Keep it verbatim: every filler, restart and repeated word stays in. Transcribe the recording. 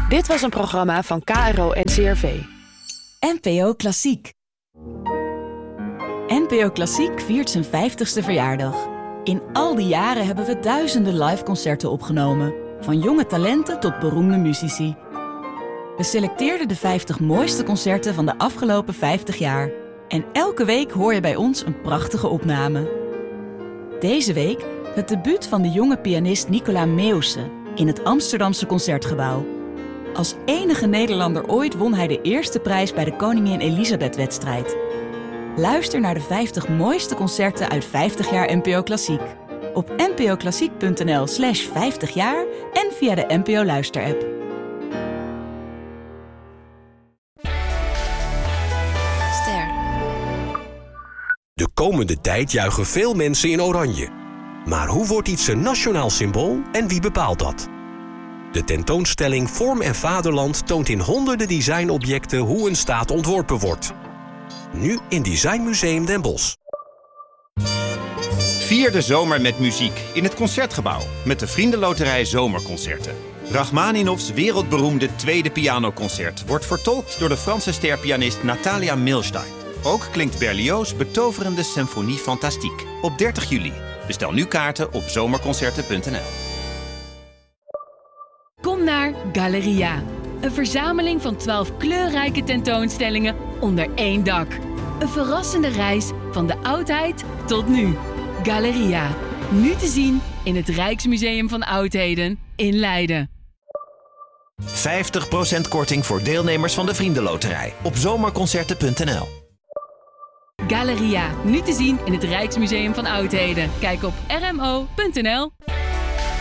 Dit was een programma van K R O N C R V. N P O Klassiek. N P O Klassiek viert zijn vijftigste verjaardag. In al die jaren hebben we duizenden liveconcerten opgenomen. Van jonge talenten tot beroemde muzici. We selecteerden de vijftig mooiste concerten van de afgelopen vijftig jaar. En elke week hoor je bij ons een prachtige opname. Deze week het debuut van de jonge pianist Nicola Meeuwse in het Amsterdamse Concertgebouw. Als enige Nederlander ooit won hij de eerste prijs bij de Koningin Elisabeth-wedstrijd. Luister naar de vijftig mooiste concerten uit vijftig jaar N P O Klassiek. Op npoklassiek.nl slash vijftig jaar en via de N P O Luister-app. Ster. De komende tijd juichen veel mensen in oranje. Maar hoe wordt iets een nationaal symbool en wie bepaalt dat? De tentoonstelling Vorm en Vaderland toont in honderden designobjecten hoe een staat ontworpen wordt. Nu in Designmuseum Den Bosch. Vier de zomer met muziek in het Concertgebouw met de Vriendenloterij Zomerconcerten. Rachmaninovs wereldberoemde tweede pianoconcert wordt vertolkt door de Franse sterpianist Natalia Milstein. Ook klinkt Berlioz' betoverende Symphonie Fantastique op dertig juli. Bestel nu kaarten op zomerconcerten punt n l. Kom naar Galeria. Een verzameling van twaalf kleurrijke tentoonstellingen onder één dak. Een verrassende reis van de oudheid tot nu. Galeria. Nu te zien in het Rijksmuseum van Oudheden in Leiden. vijftig procent korting voor deelnemers van de Vriendenloterij op zomerconcerten punt n l. Galeria. Nu te zien in het Rijksmuseum van Oudheden. Kijk op r m o punt n l.